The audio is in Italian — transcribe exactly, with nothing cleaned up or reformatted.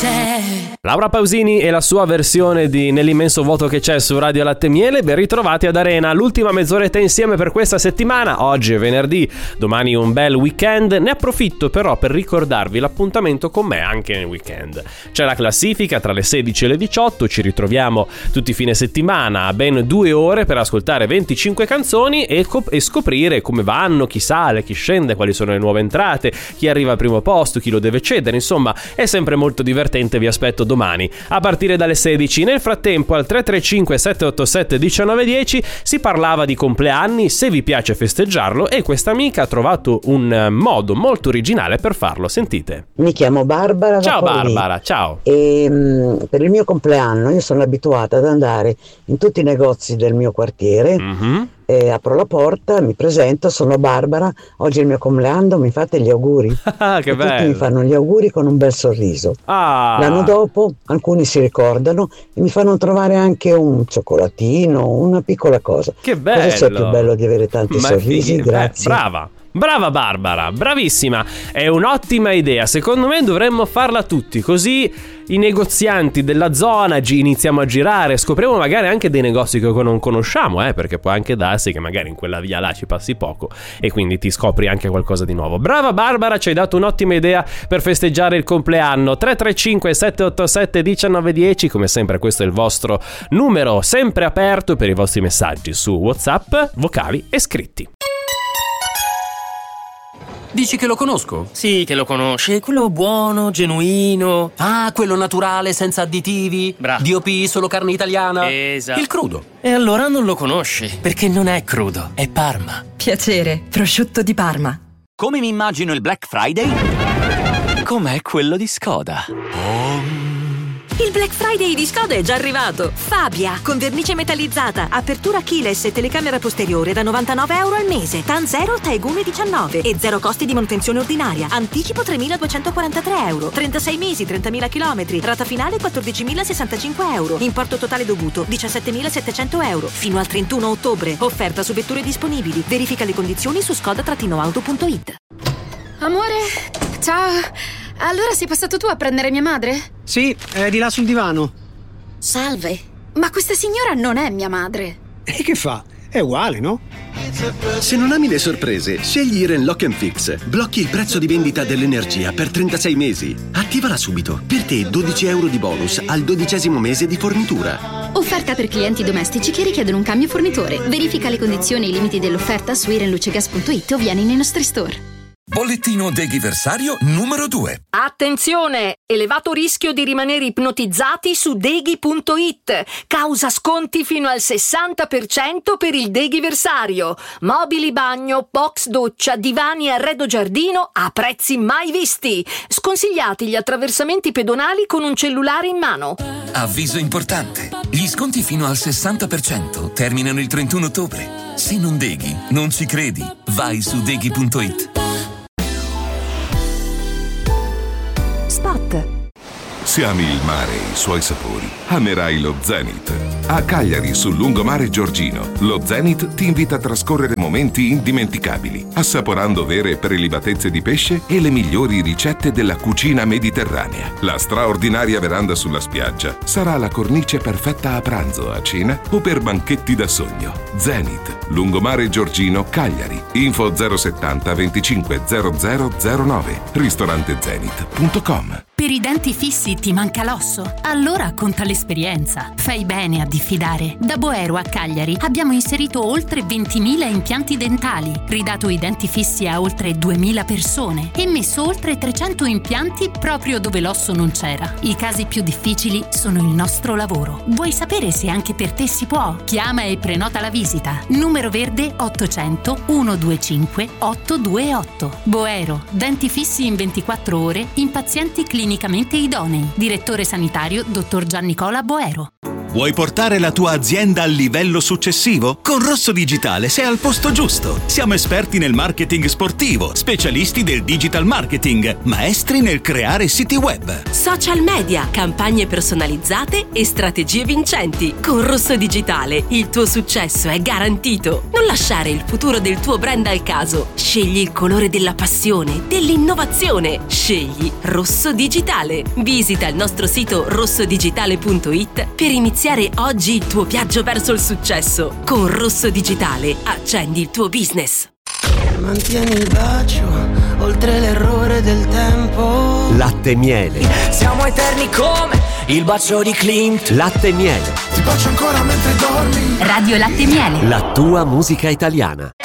c'è. Laura Pausini e la sua versione di Nell'immenso vuoto che c'è su Radio Latte Miele. Ben ritrovati ad Arena, l'ultima mezz'oretta insieme per questa settimana. Oggi è venerdì, domani un bel weekend. Ne approfitto però per ricordarvi l'appuntamento con me anche nel weekend. C'è la classifica tra le sedici e le diciotto, ci ritroviamo tutti i fine settimana a ben due ore per ascoltare venticinque canzoni e, co- e scoprire come vanno, chi sale, chi scende, quali sono le nuove entrate, chi arriva al primo posto, chi lo deve cedere. Insomma, è sempre molto divertente. Vi aspetto domani a partire dalle sedici. Nel frattempo al tre tre cinque sette otto sette uno nove uno zero si parlava di compleanni, se vi piace festeggiarlo, e questa amica ha trovato un modo molto originale per farlo. Sentite. Mi chiamo Barbara. Ciao Barbara, ciao. E mh, per il mio compleanno io sono abituata ad andare in tutti i negozi del mio quartiere. Mm-hmm. E apro la porta, mi presento, sono Barbara, oggi è il mio compleanno, mi fate gli auguri? Che e bello. Tutti mi fanno gli auguri con un bel sorriso. Ah. L'anno dopo alcuni si ricordano e mi fanno trovare anche un cioccolatino, una piccola cosa. Che bello. Cosa c'è più bello di avere tanti Ma sorrisi? fighi, Grazie. Beh, brava. Brava Barbara, bravissima, è un'ottima idea, secondo me dovremmo farla tutti, così i negozianti della zona gi- iniziamo a girare, scopriamo magari anche dei negozi che non conosciamo, eh, perché può anche darsi che magari in quella via là ci passi poco e quindi ti scopri anche qualcosa di nuovo. Brava Barbara, ci hai dato un'ottima idea per festeggiare il compleanno. Tre tre cinque sette otto sette uno nove uno zero, come sempre questo è il vostro numero, sempre aperto per i vostri messaggi su WhatsApp, vocali e scritti. Dici che lo conosco? Sì, che lo conosci, quello buono, genuino. Ah, quello naturale, senza additivi. Bravo. D O P, solo carne italiana. Esatto. Il crudo. E allora non lo conosci, perché non è crudo, è Parma. Piacere, prosciutto di Parma. Come mi immagino il Black Friday? Com'è quello di Skoda. Il Black Friday di Skoda è già arrivato. Fabia, con vernice metallizzata, apertura keyless e telecamera posteriore da novantanove euro al mese. TAN zero, Taigume diciannove e zero costi di manutenzione ordinaria. Anticipo tremiladuecentoquarantatré euro. trentasei mesi, trentamila chilometri. Rata finale quattordicimilasessantacinque euro. Importo totale dovuto diciassettemilasettecento euro. Fino al trentuno ottobre. Offerta su vetture disponibili. Verifica le condizioni su skoda auto punto it. Amore, ciao. Allora sei passato tu a prendere mia madre? Sì, è di là sul divano. Salve. Ma questa signora non è mia madre. E che fa? È uguale, no? Se non ami le sorprese, scegli Iren Lock and Fix. Blocchi il prezzo di vendita dell'energia per trentasei mesi. Attivala subito. Per te dodici euro di bonus al dodicesimo mese di fornitura. Offerta per clienti domestici che richiedono un cambio fornitore. Verifica le condizioni e i limiti dell'offerta su iren luce gas punto it o vieni nei nostri store. Bollettino Deghiversario numero due. Attenzione! Elevato rischio di rimanere ipnotizzati su deghi punto it. Causa sconti fino al sessanta per cento per il Deghiversario. Mobili bagno, box doccia, divani e arredo giardino a prezzi mai visti. Sconsigliati gli attraversamenti pedonali con un cellulare in mano. Avviso importante. Gli sconti fino al sessanta per cento terminano il trentuno ottobre. Se non deghi, non ci credi. Vai su deghi punto it. Spot. Se ami il mare e i suoi sapori, amerai lo Zenith. A Cagliari, sul lungomare Giorgino, lo Zenith ti invita a trascorrere momenti indimenticabili, assaporando vere prelibatezze di pesce e le migliori ricette della cucina mediterranea. La straordinaria veranda sulla spiaggia sarà la cornice perfetta a pranzo, a cena o per banchetti da sogno. Zenith, lungomare Giorgino, Cagliari. Info zero settanta venticinque zero zero zero nove. ristorante zenith punto com. Per i denti fissi ti manca l'osso? Allora conta l'esperienza. Fai bene a diffidare. Da Boero a Cagliari abbiamo inserito oltre ventimila impianti dentali, ridato i denti fissi a oltre duemila persone e messo oltre trecento impianti proprio dove l'osso non c'era. I casi più difficili sono il nostro lavoro. Vuoi sapere se anche per te si può? Chiama e prenota la visita. Numero verde ottocento centodventicinque ottocentodventotto. Boero, denti fissi in ventiquattro ore in pazienti clinicamente idonei. Direttore sanitario dottor Giannicola Boero. Vuoi portare la tua azienda al livello successivo? Con Rosso Digitale sei al posto giusto. Siamo esperti nel marketing sportivo, specialisti del digital marketing, maestri nel creare siti web, social media, campagne personalizzate e strategie vincenti. Con Rosso Digitale il tuo successo è garantito. Non lasciare il futuro del tuo brand al caso. Scegli il colore della passione, dell'innovazione. Scegli Rosso Digitale. Visita il nostro sito rosso digitale punto it per iniziare oggi il tuo viaggio verso il successo. Con Rosso Digitale accendi il tuo business. Mantieni il bacio oltre l'errore del tempo. Latte miele. Siamo eterni come il bacio di Clint. Latte miele. Ti bacio ancora mentre dormi. Radio Latte Miele. La tua musica italiana.